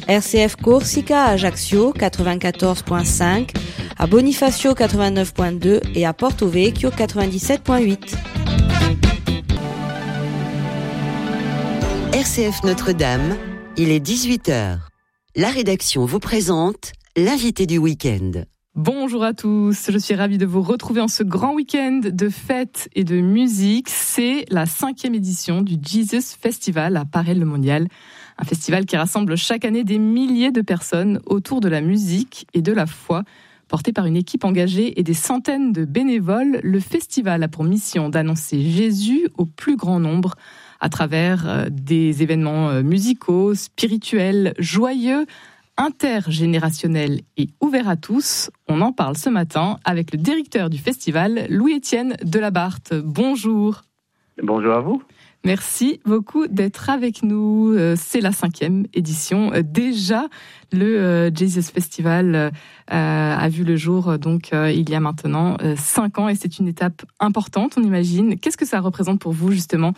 RCF Corsica à Ajaccio 94.5, à Bonifacio 89.2 et à Porto Vecchio 97.8. RCF Notre-Dame, il est 18h. La rédaction vous présente l'invité du week-end. Bonjour à tous, je suis ravie de vous retrouver en ce grand week-end de fêtes et de musique. C'est la 5e édition du Jesus Festival à Paray-le-Monial. Un festival qui rassemble chaque année des milliers de personnes autour de la musique et de la foi. Porté par une équipe engagée et des centaines de bénévoles, le festival a pour mission d'annoncer Jésus au plus grand nombre à travers des événements musicaux, spirituels, joyeux, intergénérationnel et ouvert à tous. On en parle ce matin avec le directeur du festival, Louis-Étienne Delabarthe. Bonjour. Bonjour à vous. Merci beaucoup d'être avec nous. C'est la 5e édition. Déjà, le Jesus Festival a vu le jour donc il y a maintenant 5 ans et c'est une étape importante, on imagine. Qu'est-ce que ça représente pour vous justement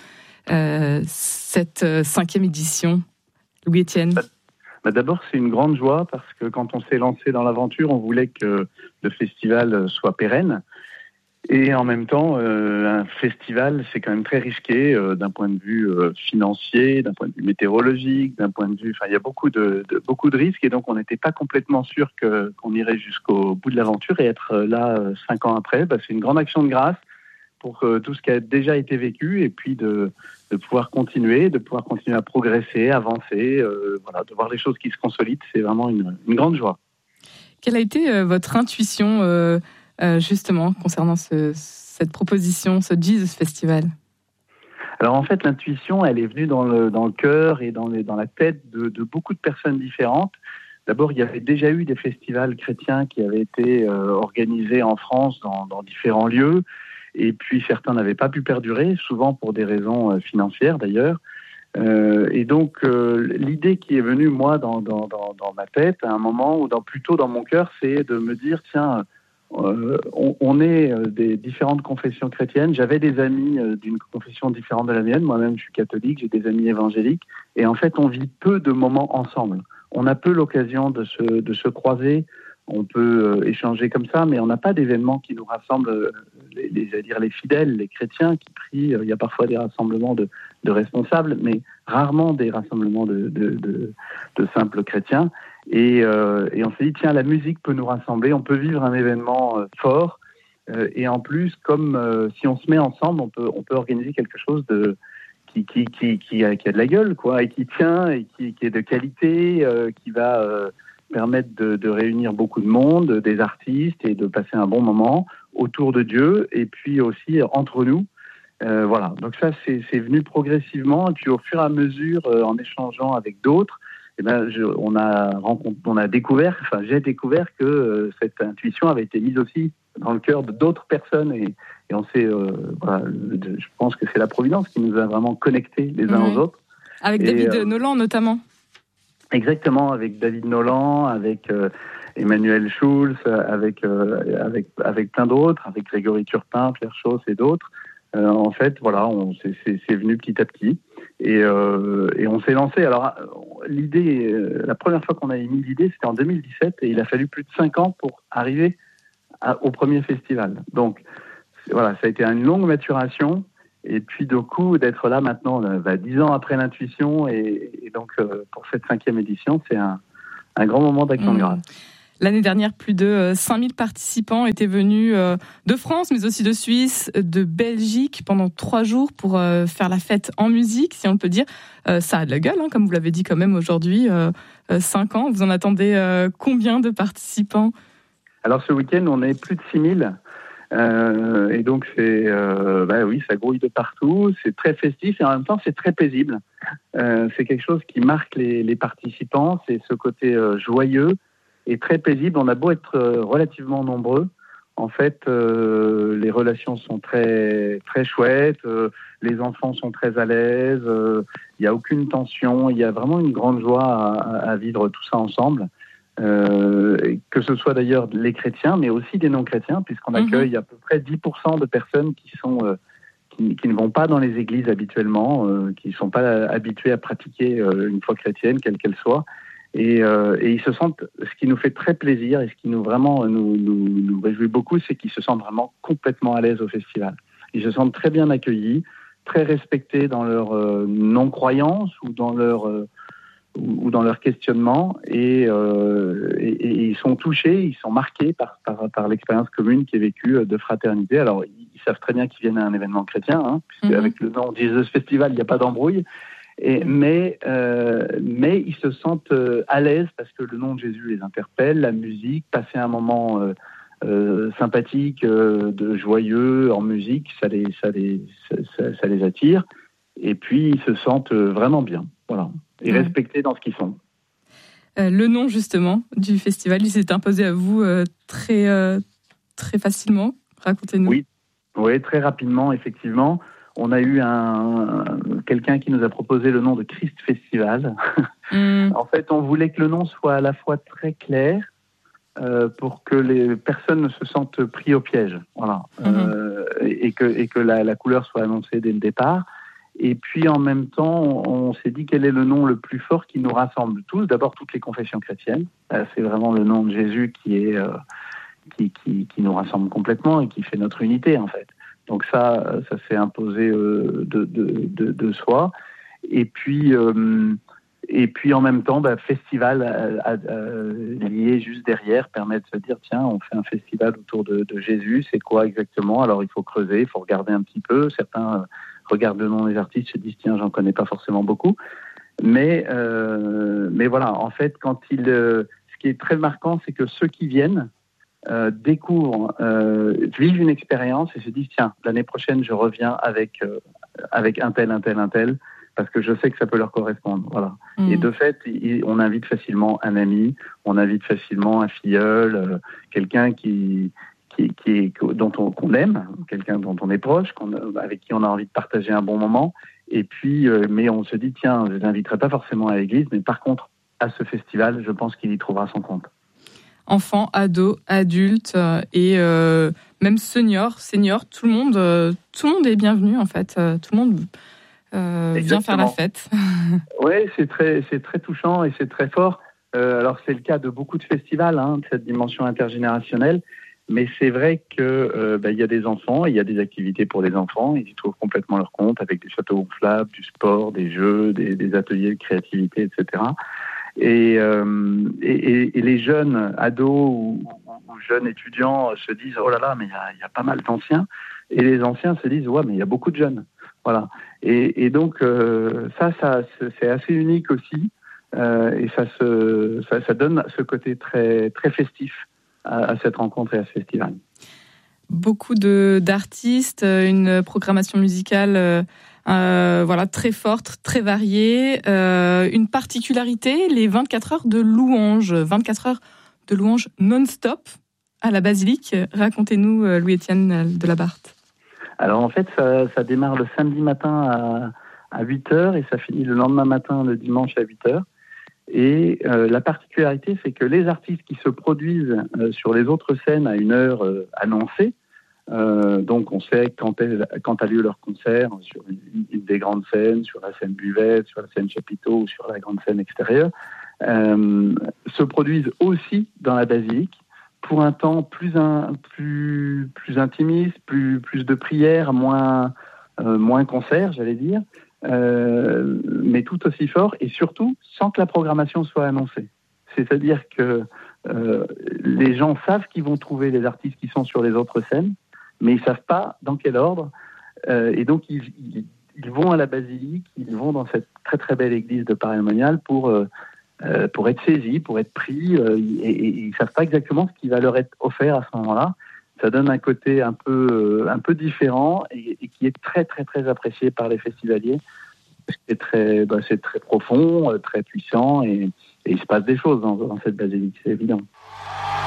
cette 5e édition, Louis-Étienne? D'abord, c'est une grande joie parce que quand on s'est lancé dans l'aventure, on voulait que le festival soit pérenne. Et en même temps, un festival, c'est quand même très risqué d'un point de vue financier, d'un point de vue météorologique, d'un point de vue... Enfin, il y a beaucoup de risques et donc on n'était pas complètement sûr qu'on irait jusqu'au bout de l'aventure. Et être là 5 ans après, c'est une grande action de grâce pour tout ce qui a déjà été vécu et puis de pouvoir continuer à progresser, avancer, de voir les choses qui se consolident, c'est vraiment une grande joie. Quelle a été votre intuition justement concernant cette proposition, ce Jesus Festival? Alors en fait, l'intuition, elle est venue dans le cœur et dans la tête de beaucoup de personnes différentes. D'abord, il y avait déjà eu des festivals chrétiens qui avaient été organisés en France dans différents lieux. Et puis certains n'avaient pas pu perdurer, souvent pour des raisons financières d'ailleurs. Et donc l'idée qui est venue moi dans ma tête à un moment, ou plutôt dans mon cœur, c'est de me dire tiens, on est des différentes confessions chrétiennes. J'avais des amis d'une confession différente de la mienne. Moi-même, je suis catholique, j'ai des amis évangéliques. Et en fait, on vit peu de moments ensemble. On a peu l'occasion de se croiser. On peut échanger comme ça, mais on n'a pas d'événements qui nous rassemblent, les fidèles, les chrétiens qui prient. Il y a parfois des rassemblements de responsables, mais rarement des rassemblements de simples chrétiens. Et on s'est dit, tiens, la musique peut nous rassembler, on peut vivre un événement fort. Et en plus, comme si on se met ensemble, on peut organiser quelque chose qui a de la gueule, quoi, et qui tient, et qui est de qualité, qui va... permettre de réunir beaucoup de monde, des artistes, et de passer un bon moment autour de Dieu, et puis aussi entre nous. Voilà, donc ça, c'est venu progressivement, et puis au fur et à mesure, en échangeant avec d'autres, j'ai découvert que cette intuition avait été mise aussi dans le cœur d'autres personnes, et on s'est, je pense que c'est la Providence qui nous a vraiment connectés les uns aux autres. Avec David Nolan notamment. Exactement, avec David Nolan, avec Emmanuel Schulz, avec plein d'autres, avec Grégory Turpin, Pierre Chausse et d'autres. En fait, voilà, c'est venu petit à petit et on s'est lancé. Alors, l'idée, la première fois qu'on a émis l'idée, c'était en 2017 et il a fallu plus de 5 ans pour arriver au premier festival. Donc, voilà, ça a été une longue maturation. Et puis, du coup, d'être là maintenant, 10 ans après l'intuition, et donc pour cette 5e édition, c'est un grand moment d'action de grâce. L'année dernière, plus de 5000 participants étaient venus de France, mais aussi de Suisse, de Belgique, pendant 3 jours pour faire la fête en musique, si on peut dire. Ça a de la gueule, comme vous l'avez dit quand même aujourd'hui, 5 ans. Vous en attendez combien de participants? Alors, ce week-end, on est plus de 6000. Et donc oui, ça grouille de partout, c'est très festif et en même temps c'est très paisible. C'est quelque chose qui marque les participants, c'est ce côté joyeux et très paisible. On a beau être relativement nombreux, en fait les relations sont très très chouettes, les enfants sont très à l'aise, il n'y a aucune tension, il y a vraiment une grande joie à vivre tout ça ensemble. Que ce soit d'ailleurs les chrétiens, mais aussi des non-chrétiens, puisqu'on accueille à peu près 10% de personnes qui ne vont pas dans les églises habituellement, qui ne sont pas habituées à pratiquer une foi chrétienne, quelle qu'elle soit. Et ils se sentent, ce qui nous fait très plaisir et ce qui nous réjouit beaucoup, c'est qu'ils se sentent vraiment complètement à l'aise au festival. Ils se sentent très bien accueillis, très respectés dans leur non-croyance ou dans leur questionnement, et ils sont touchés, ils sont marqués par l'expérience commune qui est vécue de fraternité. Alors, ils savent très bien qu'ils viennent à un événement chrétien, puisque avec le nom Jesus Festival, il n'y a pas d'embrouille. Mais ils se sentent à l'aise parce que le nom de Jésus les interpelle, la musique, passer un moment sympathique, joyeux en musique, ça les attire. Et puis ils se sentent vraiment bien, voilà, et respectés dans ce qu'ils font. Le nom justement du festival, il s'est imposé à vous très facilement. Racontez-nous. Oui, très rapidement, effectivement. On a eu quelqu'un qui nous a proposé le nom de Christ Festival. En fait, on voulait que le nom soit à la fois très clair pour que les personnes ne se sentent pris au piège, voilà, et que la couleur soit annoncée dès le départ. Et puis en même temps, on s'est dit quel est le nom le plus fort qui nous rassemble tous. D'abord, toutes les confessions chrétiennes. C'est vraiment le nom de Jésus qui nous rassemble complètement et qui fait notre unité, en fait. Donc ça s'est imposé de soi. Et puis en même temps, festival lié juste derrière permet de se dire tiens, on fait un festival autour de Jésus. C'est quoi exactement ? Alors il faut creuser, il faut regarder un petit peu. Certains regardent le nom des artistes, se disent tiens, j'en connais pas forcément beaucoup. Mais voilà, en fait, ce qui est très marquant, c'est que ceux qui viennent découvrent, vivent une expérience et se disent tiens, l'année prochaine je reviens avec un tel, parce que je sais que ça peut leur correspondre, voilà. Et de fait, on invite facilement un ami, on invite facilement un filleul, quelqu'un qu'on aime, quelqu'un dont on est proche, avec qui on a envie de partager un bon moment. Et puis, mais on se dit tiens, je l'inviterai pas forcément à l'église, mais par contre à ce festival, je pense qu'il y trouvera son compte. Enfants, ados, adultes et même seniors, tout le monde est bienvenu en fait. Tout le monde vient faire la fête. Oui, c'est très touchant et c'est très fort. Alors c'est le cas de beaucoup de festivals, de cette dimension intergénérationnelle. Mais c'est vrai que y a des enfants, il y a des activités pour les enfants. Ils y trouvent complètement leur compte avec des châteaux gonflables, du sport, des jeux, des ateliers de créativité, etc. Et les jeunes ados ou jeunes étudiants se disent oh là là, mais il y a pas mal d'anciens, et les anciens se disent ouais, mais il y a beaucoup de jeunes, voilà. Et donc ça c'est assez unique aussi, et ça donne ce côté très très festif à cette rencontre et à ce festival. Beaucoup d'artistes, une programmation musicale très forte, très variée. Une particularité, les 24 heures de louange. 24 heures de louange non-stop à la basilique. Racontez-nous, Louis-Étienne de la Barthe. Alors en fait, ça démarre le samedi matin à 8h et ça finit le lendemain matin, le dimanche à 8h. Et la particularité, c'est que les artistes qui se produisent sur les autres scènes à une heure annoncée, donc on sait quand a lieu leur concert sur une des grandes scènes, sur la scène Buvette, sur la scène Chapiteau ou sur la grande scène extérieure, se produisent aussi dans la basilique pour un temps plus intimiste, plus de prières, moins concert, j'allais dire, mais tout aussi fort et surtout sans que la programmation soit annoncée. C'est-à-dire que les gens savent qu'ils vont trouver les artistes qui sont sur les autres scènes, mais ils ne savent pas dans quel ordre. Et donc, ils vont à la basilique, ils vont dans cette très très belle église de Paray-le-Monial pour être saisis, pour être pris, et ils ne savent pas exactement ce qui va leur être offert à ce moment-là. Ça donne un côté un peu différent et qui est très très très apprécié par les festivaliers. C'est très profond, très puissant, et il se passe des choses dans cette basilique, c'est évident.